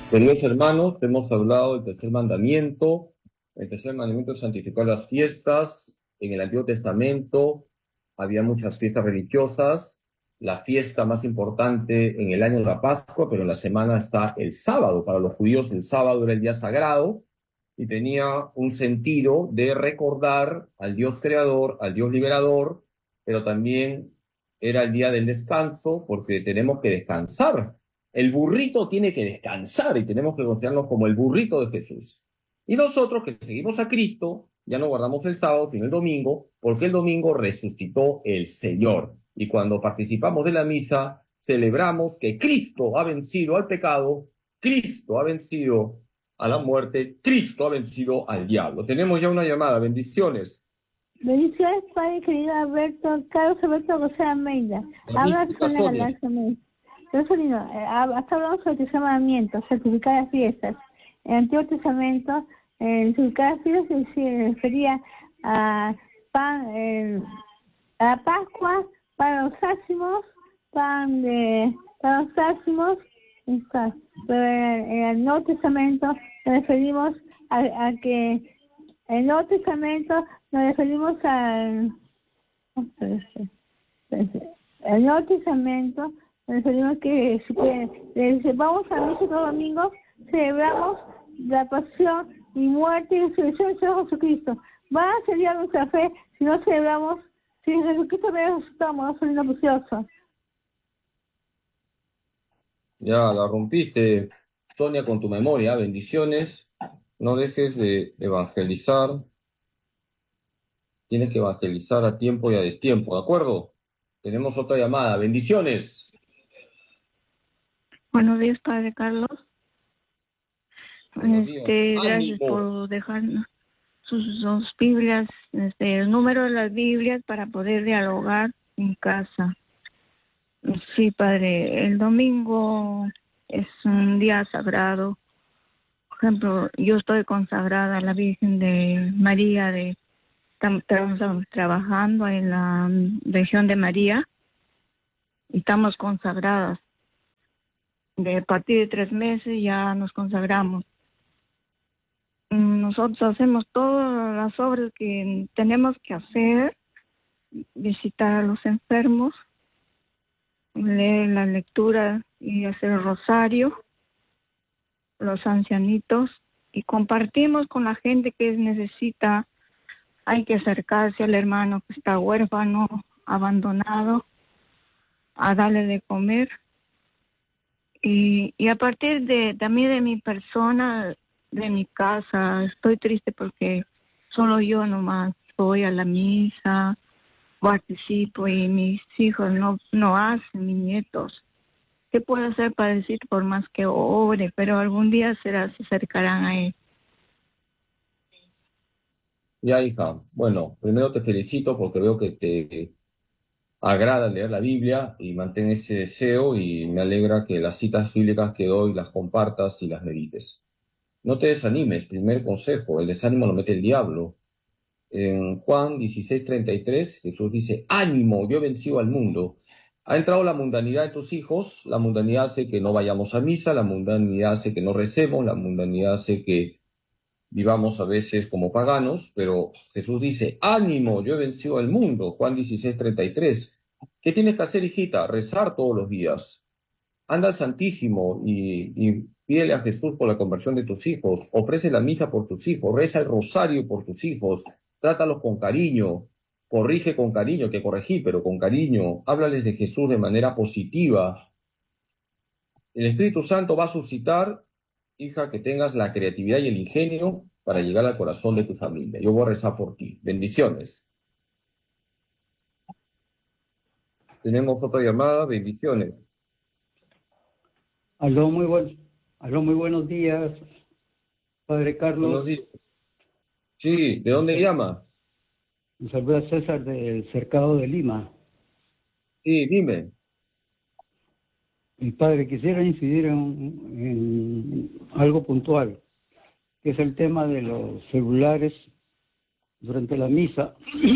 Queridos hermanos, hemos hablado del tercer mandamiento. El tercer mandamiento es santificar las fiestas. En el Antiguo Testamento había muchas fiestas religiosas. La fiesta más importante en el año es la Pascua, pero en la semana está el sábado. Para los judíos el sábado era el día sagrado y tenía un sentido de recordar al Dios creador, al Dios liberador, pero también era el día del descanso porque tenemos que descansar. El burrito tiene que descansar y tenemos que considerarnos como el burrito de Jesús. Y nosotros que seguimos a Cristo, ya no guardamos el sábado, sino el domingo, porque el domingo resucitó el Señor. Y cuando participamos de la misa, celebramos que Cristo ha vencido al pecado, Cristo ha vencido a la muerte, Cristo ha vencido al diablo. Tenemos ya una llamada. Bendiciones. Bendiciones, Padre querido Alberto, Carlos Alberto José Almeida. Habla con la Sonia. galaxia. Hasta hablamos sobre el tercer mandamiento, certificar las fiestas. En el Antiguo Testamento, certificar las fiestas se refería a a la Pascua, para los ácimos, para los ácimos, pero en el Nuevo Testamento nos referimos a que en el Nuevo Testamento nos referimos al el Nuevo Testamento, nos referimos que vamos a misa todo domingo, celebramos la pasión y muerte y resurrección del Señor Jesucristo. Va a ser nuestra fe si no celebramos, si Jesucristo me resucitamos, no soy precioso. Ya la rompiste, Sonia, con tu memoria. Bendiciones. No dejes de evangelizar. Tienes que evangelizar a tiempo y a destiempo, ¿de acuerdo? Tenemos otra llamada. Bendiciones. Buenos días, Padre Carlos. Buenos días. Gracias por dejarnos sus Biblias, el número de las Biblias para poder dialogar en casa. Sí, Padre, el domingo es un día sagrado. Por ejemplo, yo estoy consagrada a la Virgen de María, estamos trabajando en la región de María y estamos consagradas. A partir de 3 meses ya nos consagramos. Nosotros hacemos todas las obras que tenemos que hacer, visitar a los enfermos, leer la lectura y hacer el rosario, los ancianitos, y compartimos con la gente que necesita. Hay que acercarse al hermano que está huérfano, abandonado, a darle de comer. Y a partir también de mi persona, de mi casa, estoy triste porque solo yo nomás voy a la misa, participo y mis hijos no hacen, mis nietos. ¿Qué puedo hacer para decir por más que ore? Pero algún día se acercarán a él. Ya, hija. Bueno, primero te felicito porque veo que te agrada leer la Biblia y mantén ese deseo, y me alegra que las citas bíblicas que doy las compartas y las medites. No te desanimes, primer consejo, el desánimo lo mete el diablo. En Juan 16:33, Jesús dice, ánimo, yo he vencido al mundo. Ha entrado la mundanidad de tus hijos, la mundanidad hace que no vayamos a misa, la mundanidad hace que no recemos, la mundanidad hace que vivamos a veces como paganos, pero Jesús dice, ánimo, yo he vencido al mundo. Juan 16:33. ¿Qué tienes que hacer, hijita? Rezar todos los días. Anda al Santísimo y pídele a Jesús por la conversión de tus hijos, ofrece la misa por tus hijos, reza el rosario por tus hijos, trátalos con cariño, corrige con cariño, que corregí, pero con cariño, háblales de Jesús de manera positiva. El Espíritu Santo va a suscitar, hija, que tengas la creatividad y el ingenio para llegar al corazón de tu familia. Yo voy a rezar por ti. Bendiciones. Tenemos otra llamada. Bendiciones. Aló, muy buenos días, Padre Carlos. Buenos días. Sí, ¿de dónde llama? Me saluda César del Cercado de Lima. Sí, dime. Y Padre, quisiera incidir en algo puntual, que es el tema de los celulares durante la misa,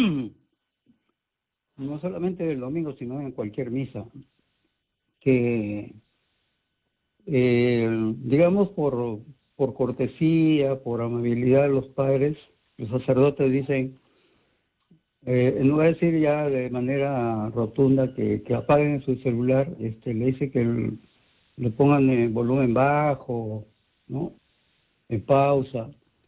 no solamente el domingo, sino en cualquier misa, que digamos por cortesía, por amabilidad de los padres, los sacerdotes dicen, no voy a decir ya de manera rotunda que apaguen su celular, le dice que le pongan en volumen bajo, ¿no? En pausa.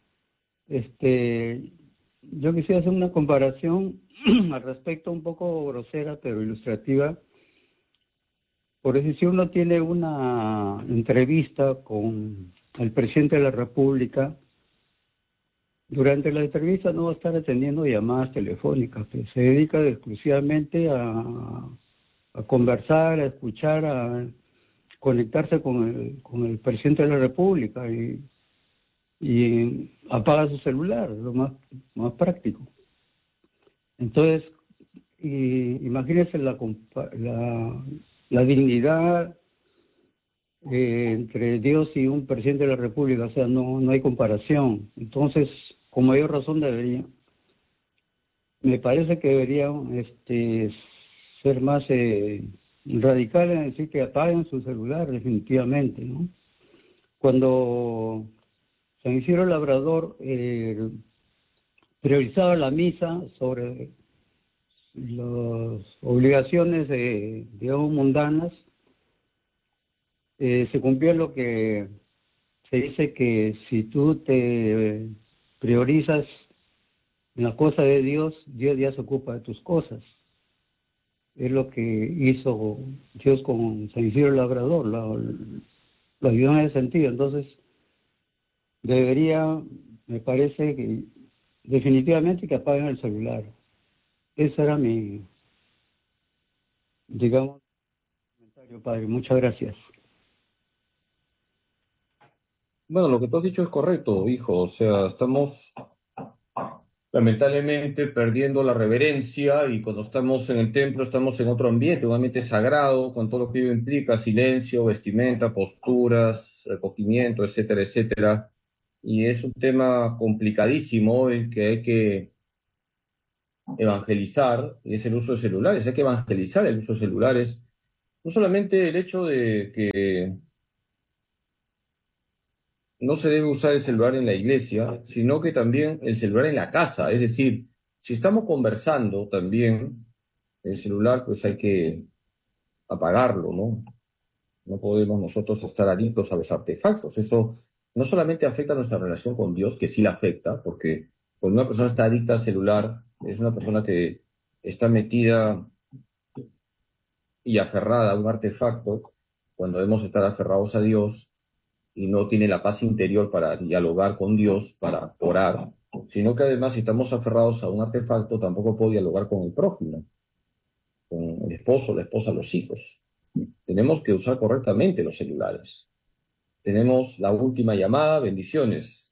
Yo quisiera hacer una comparación al respecto, un poco grosera pero ilustrativa. Por eso, si uno tiene una entrevista con el presidente de la República, durante la entrevista no va a estar atendiendo llamadas telefónicas, pues se dedica exclusivamente a conversar, a escuchar, a conectarse con el presidente de la República y apaga su celular, lo más práctico. Entonces, imagínense la dignidad entre Dios y un presidente de la República, o sea, no hay comparación. Entonces, con mayor razón me parece que deberían ser más radicales en decir que apaguen su celular definitivamente, ¿no? Cuando San Isidro Labrador priorizaba la misa sobre las obligaciones, digamos, mundanas, se cumplió lo que se dice, que si tú te priorizas en la cosa de Dios, Dios ya se ocupa de tus cosas. Es lo que hizo Dios con San Isidro Labrador, lo ayudó en ese sentido. Entonces, me parece que definitivamente que apaguen el celular. Ese era mi, digamos, comentario, padre. Muchas gracias. Bueno, lo que tú has dicho es correcto, hijo. O sea, estamos lamentablemente perdiendo la reverencia, y cuando estamos en el templo estamos en otro ambiente, un ambiente sagrado, con todo lo que ello implica: silencio, vestimenta, posturas, recogimiento, etcétera, etcétera. Y es un tema complicadísimo hoy que hay que evangelizar, y es el uso de celulares. Hay que evangelizar el uso de celulares. No solamente el hecho de que no se debe usar el celular en la iglesia, sino que también el celular en la casa. Es decir, si estamos conversando también, el celular pues hay que apagarlo, ¿no? No podemos nosotros estar adictos a los artefactos. Eso no solamente afecta a nuestra relación con Dios, que sí la afecta, porque cuando una persona está adicta al celular, es una persona que está metida y aferrada a un artefacto, cuando debemos estar aferrados a Dios, y no tiene la paz interior para dialogar con Dios, para orar, sino que además, si estamos aferrados a un artefacto, tampoco puedo dialogar con el prójimo, con el esposo, la esposa, los hijos. Tenemos que usar correctamente los celulares. Tenemos la última llamada. Bendiciones.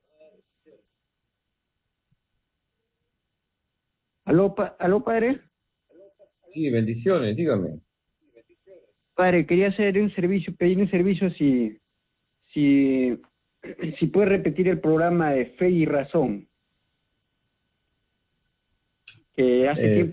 ¿Aló, padre? Sí, bendiciones, dígame. Padre, quería hacer un servicio, pedir un servicio si puede repetir el programa de Fe y Razón. Que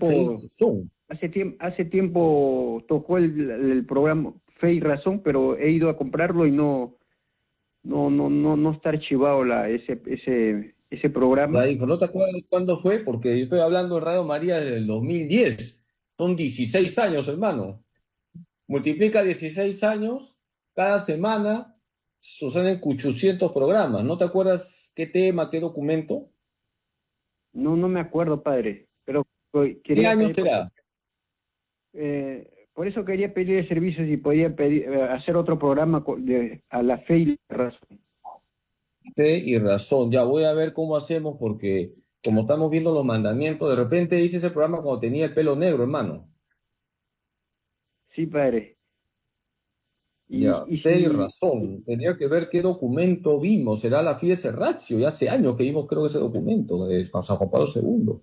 hace tiempo tocó el programa Fe y Razón, pero he ido a comprarlo y no está archivado ese programa. La hijo, ¿no te acuerdas cuándo fue? Porque yo estoy hablando de Radio María desde el 2010. Son 16 años, hermano. Multiplica 16 años, cada semana suceden 800 programas. ¿No te acuerdas qué tema, qué documento? No me acuerdo, padre. Pero ¿Qué año será? Por eso quería pedir el servicio, si podía hacer otro programa a la fe y la razón. Fe y razón. Ya voy a ver cómo hacemos, porque como estamos viendo los mandamientos, de repente hice ese programa cuando tenía el pelo negro, hermano. Sí, padre. Fe y razón. Tenía que ver qué documento vimos. Será la Fides Ratio. Ya hace años que vimos, creo, que ese documento de San Juan Pablo II.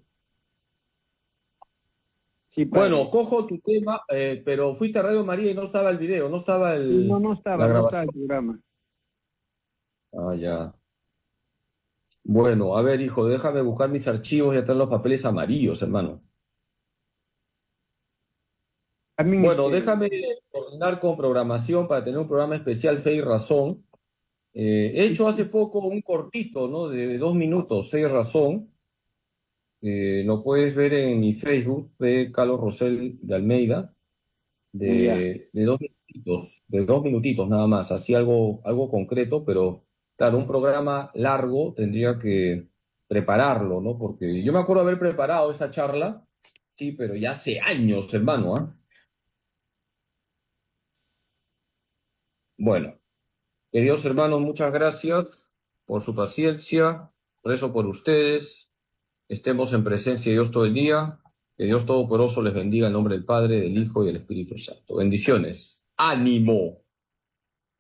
Sí, bueno, cojo tu tema, pero fuiste a Radio María y no estaba el video, no estaba no estaba el programa. Ah, ya. Bueno, a ver, hijo, déjame buscar mis archivos. Ya están los papeles amarillos, hermano. También, Bueno, déjame coordinar con programación para tener un programa especial Fe y Razón. He hecho hace poco un cortito, ¿no? De 2 minutos, Fe y Razón. Lo puedes ver en mi Facebook, de Carlos Rosel de Almeida, ya. de 2 minutitos nada más, así algo concreto, pero claro, un programa largo tendría que prepararlo, ¿no? Porque yo me acuerdo haber preparado esa charla, sí, pero ya hace años, hermano, ¿ah? Bueno, queridos hermanos, muchas gracias por su paciencia, rezo por ustedes, estemos en presencia de Dios todo el día, que Dios Todopoderoso les bendiga en nombre del Padre, del Hijo y del Espíritu Santo. Bendiciones. ¡Ánimo!